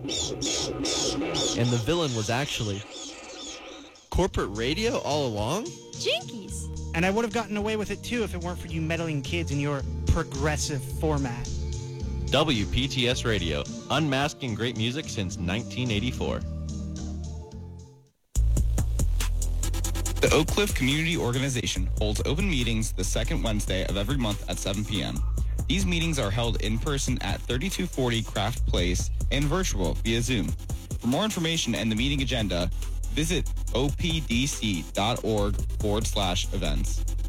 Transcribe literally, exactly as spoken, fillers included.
And the villain was actually corporate radio all along? Jinkies! And I would have gotten away with it too if it weren't for you meddling kids in your progressive format. W P T S Radio, unmasking great music since nineteen eighty-four. The Oak Cliff Community Organization holds open meetings the second Wednesday of every month at seven p.m. These meetings are held in person at thirty-two forty Craft Place and virtual via Zoom. For more information and the meeting agenda, visit opdc.org forward slash events.